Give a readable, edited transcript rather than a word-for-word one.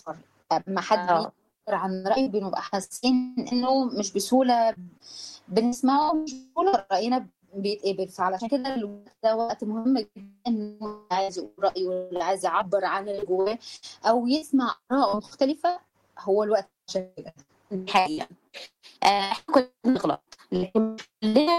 الآخر. أمّا حد بيعبّر آه. عن رأيه بنبقى حاسين إنه مش بسهولة بنسمعه، مش بسهولة رأينا بيتقبل، فعلشان كده الوقت ده وقت مهم جدًا إنه اللي عايز يقول رأيه واللي عايز يعبّر عن اللي جواه أو يسمع آراء مختلفة، هو الوقت عشان كده. دي حقيقة. إحنا كلنا بنغلط، لكن كلنا